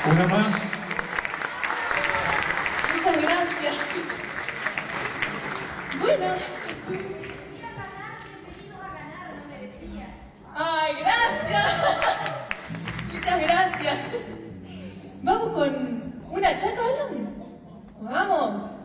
Una más. Muchas gracias. Bueno. ¡Ay, gracias! Muchas gracias. Vamos con una chaca, ¿no? Vamos.